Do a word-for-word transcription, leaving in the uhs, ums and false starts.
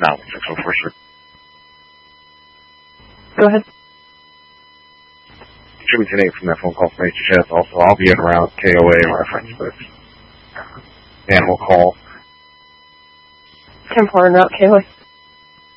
No, six oh four, sir. Go ahead. Jimmy ten eight from that phone call from H H S. Also, I'll be in around K O A reference, but animal call. ten four, not K O A.